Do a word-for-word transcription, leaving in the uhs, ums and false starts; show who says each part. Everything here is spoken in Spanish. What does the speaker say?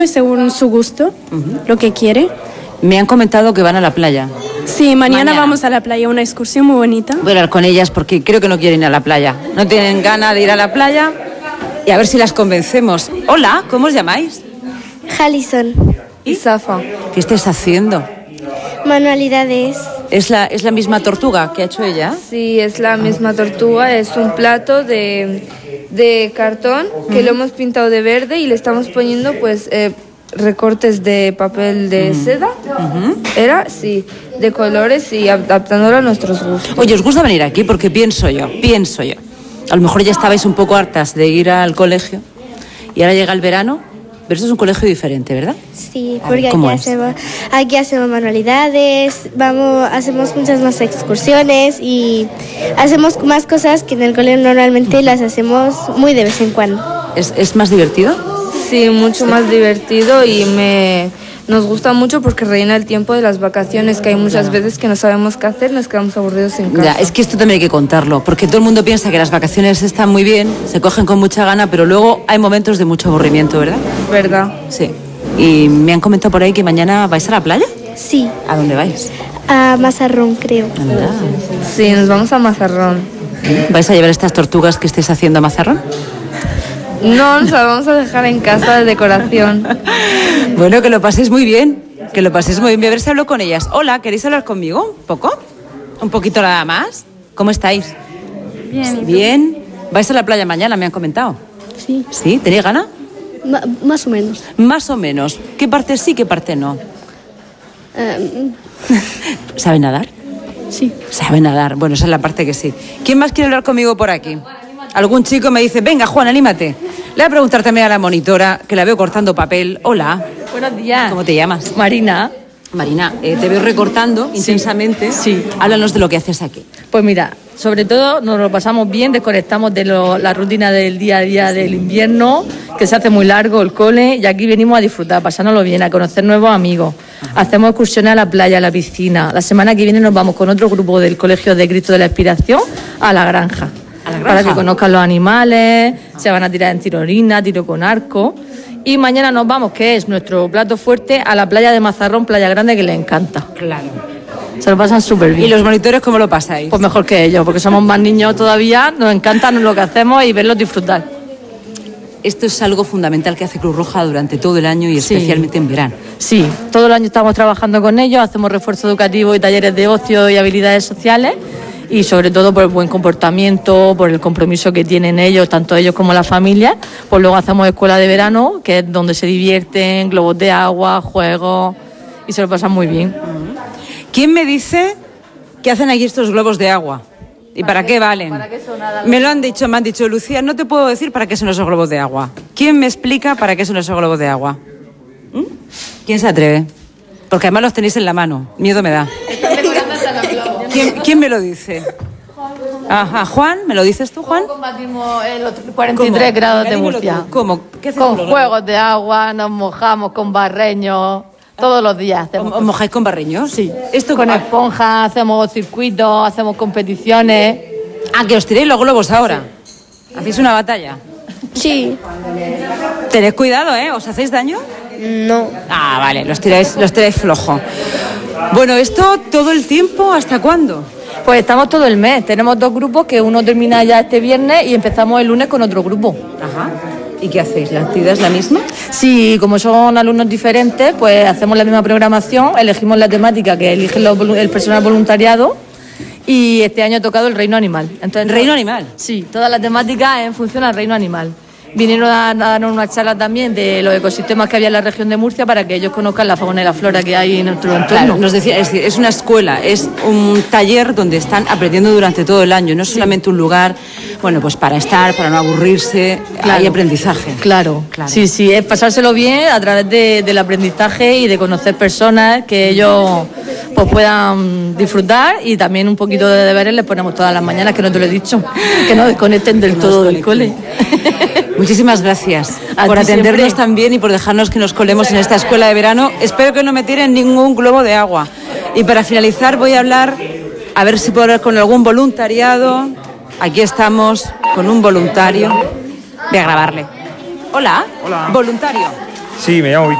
Speaker 1: según su gusto, uh-huh. lo que quiere.
Speaker 2: Me han comentado que van a la playa.
Speaker 1: Sí, mañana,
Speaker 2: mañana
Speaker 1: vamos a la playa, una excursión muy bonita.
Speaker 2: Voy a hablar con ellas porque creo que no quieren ir a la playa. No tienen ganas de ir a la playa y a ver si las convencemos. Hola, ¿cómo os llamáis?
Speaker 3: Jalison.
Speaker 2: ¿Y Safa? ¿Qué estáis haciendo?
Speaker 3: Manualidades.
Speaker 2: ¿Es la, ¿Es la misma tortuga que ha hecho ella?
Speaker 4: Sí, es la misma tortuga. Es un plato de, de cartón que uh-huh. lo hemos pintado de verde y le estamos poniendo pues eh, recortes de papel de uh-huh. seda. Uh-huh. ¿Era? Sí, de colores y adaptándolo a nuestros gustos.
Speaker 2: Oye, ¿os gusta venir aquí? Porque pienso yo, pienso yo. A lo mejor ya estabais un poco hartas de ir al colegio y ahora llega el verano. Pero esto es un colegio diferente, ¿verdad?
Speaker 3: Sí, porque aquí hacemos, aquí hacemos manualidades, vamos, hacemos muchas más excursiones y hacemos más cosas que en el colegio normalmente las hacemos muy de vez en cuando.
Speaker 2: ¿Es, es más divertido?
Speaker 4: Sí, mucho sí. más divertido y me nos gusta mucho porque rellena el tiempo de las vacaciones, que hay muchas claro. veces que no sabemos qué hacer, nos quedamos aburridos en casa.
Speaker 2: Ya, es que esto también hay que contarlo, porque todo el mundo piensa que las vacaciones están muy bien, se cogen con mucha gana, pero luego hay momentos de mucho aburrimiento, ¿verdad?
Speaker 4: ¿Verdad?
Speaker 2: Sí. Y me han comentado por ahí que mañana vais a la playa.
Speaker 3: Sí.
Speaker 2: ¿A dónde vais?
Speaker 3: A Mazarrón, creo.
Speaker 2: Anda.
Speaker 4: Sí, nos vamos a Mazarrón.
Speaker 2: ¿Vais a llevar estas tortugas que estáis haciendo a Mazarrón?
Speaker 4: No, nos las vamos a dejar en casa de decoración.
Speaker 2: Bueno, que lo paséis muy bien, que lo paséis muy bien. Voy a ver si hablo con ellas. Hola, ¿queréis hablar conmigo? ¿Un poco? ¿Un poquito nada más? ¿Cómo estáis?
Speaker 1: Bien.
Speaker 2: Bien. ¿Vais a la playa mañana, me han comentado?
Speaker 1: Sí.
Speaker 2: ¿Sí? ¿Tenéis ganas?
Speaker 1: Ma- más o menos.
Speaker 2: Más o menos. ¿Qué parte sí, qué parte no?
Speaker 1: Um...
Speaker 2: ¿Sabe nadar?
Speaker 1: Sí.
Speaker 2: Sabe nadar. Bueno, esa es la parte que sí. ¿Quién más quiere hablar conmigo por aquí? Algún chico me dice, venga, Juan, anímate. Le voy a preguntar también a la monitora, que la veo cortando papel. Hola.
Speaker 5: Buenos días.
Speaker 2: ¿Cómo te llamas?
Speaker 5: Marina.
Speaker 2: Marina, eh, te veo recortando sí. intensamente.
Speaker 5: Sí.
Speaker 2: Háblanos de lo que haces aquí.
Speaker 5: Pues mira, sobre todo nos lo pasamos bien, desconectamos de lo, la rutina del día a día del invierno, que se hace muy largo el cole, y aquí venimos a disfrutar, pasárnoslo bien, a conocer nuevos amigos. Ajá. Hacemos excursiones a la playa, a la piscina. La semana que viene nos vamos con otro grupo del Colegio de Cristo de la Inspiración a la granja. Para que conozcan los animales, se van a tirar en tirolina, tiro con arco. Y mañana nos vamos, que es nuestro plato fuerte, a la playa de Mazarrón, Playa Grande, que les encanta.
Speaker 2: Claro.
Speaker 5: Se lo pasan súper bien.
Speaker 2: ¿Y los monitores cómo lo pasáis?
Speaker 5: Pues mejor que ellos, porque somos más niños todavía, nos encanta lo que hacemos y verlos disfrutar.
Speaker 2: Esto es algo fundamental que hace Cruz Roja durante todo el año y sí. especialmente en verano.
Speaker 5: Sí, todo el año estamos trabajando con ellos, hacemos refuerzo educativo y talleres de ocio y habilidades sociales. Y sobre todo por el buen comportamiento, por el compromiso que tienen ellos, tanto ellos como la familia. Pues luego hacemos escuela de verano, que es donde se divierten, globos de agua, juegos, y se lo pasan muy bien.
Speaker 2: ¿Quién me dice qué hacen aquí estos globos de agua? ¿Y para, para qué, qué valen? ¿Para qué son nada? Me lo han dicho, me han dicho, Lucía, no te puedo decir para qué son esos globos de agua. ¿Quién me explica para qué son esos globos de agua? ¿Mm? ¿Quién se atreve? Porque además los tenéis en la mano, miedo me da. ¿Quién, ¿Quién me lo dice? Ajá, Juan, ¿me lo dices tú, Juan?
Speaker 5: ¿Cómo combatimos los cuarenta y tres ¿Cómo? Grados de Murcia?
Speaker 2: ¿Cómo? ¿Qué hacemos?
Speaker 5: Con juegos de agua, nos mojamos con barreños, todos los días.
Speaker 2: ¿Os mojáis con barreños?
Speaker 5: Sí.
Speaker 2: ¿Esto
Speaker 5: con esponjas, hacemos circuitos, hacemos competiciones.
Speaker 2: Ah, que os tiréis los globos ahora. Sí. ¿Hacéis una batalla?
Speaker 3: Sí.
Speaker 2: Tened cuidado, ¿eh? ¿Os hacéis daño?
Speaker 3: No.
Speaker 2: Ah, vale, los tiráis, los tiráis flojo. Bueno, ¿esto todo el tiempo? ¿Hasta cuándo?
Speaker 5: Pues estamos todo el mes. Tenemos dos grupos, que uno termina ya este viernes y empezamos el lunes con otro grupo.
Speaker 2: Ajá. ¿Y qué hacéis? ¿La actividad es la misma?
Speaker 5: Sí, como son alumnos diferentes, pues hacemos la misma programación, elegimos la temática que elige el personal voluntariado y este año ha tocado el reino animal. Entonces,
Speaker 2: ¿Reino animal?
Speaker 5: Sí, toda la temática en función al reino animal. Vinieron a darnos una charla también de los ecosistemas que había en la región de Murcia para que ellos conozcan la fauna y la flora que hay en nuestro entorno.
Speaker 2: Claro, nos decía, es decir, es una escuela, es un taller donde están aprendiendo durante todo el año, no es sí. solamente un lugar, bueno, pues para estar, para no aburrirse, claro. hay aprendizaje.
Speaker 5: Claro, claro, sí, sí, es pasárselo bien a través de, del aprendizaje y de conocer personas que ellos pues puedan disfrutar, y también un poquito de deberes les ponemos todas las mañanas, que no te lo he dicho, que no desconecten del todo del cole.
Speaker 2: Muchísimas gracias
Speaker 5: a
Speaker 2: por atendernos
Speaker 5: siempre.
Speaker 2: También y por dejarnos que nos colemos en esta escuela de verano. Espero que no me tiren ningún globo de agua. Y para finalizar voy a hablar, a ver si puedo hablar con algún voluntariado. Aquí estamos con un voluntario. Voy a grabarle. Hola.
Speaker 6: Hola.
Speaker 2: Voluntario.
Speaker 6: Sí, me llamo Víctor.